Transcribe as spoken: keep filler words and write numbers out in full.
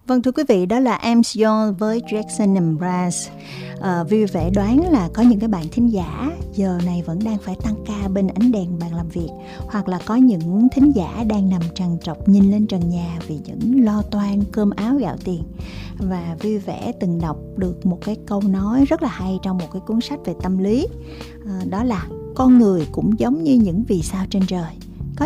Vâng, thưa quý vị, đó là Em Young với Jackson and Brass. À, vui vẻ đoán là có những cái bạn thính giả giờ này vẫn đang phải tăng ca bên ánh đèn bàn làm việc, hoặc là có những thính giả đang nằm trằn trọc nhìn lên trần nhà vì những lo toan cơm áo gạo tiền. Và vui vẻ từng đọc được một cái câu nói rất là hay trong một cái cuốn sách về tâm lý, à, đó là con người cũng giống như những vì sao trên trời.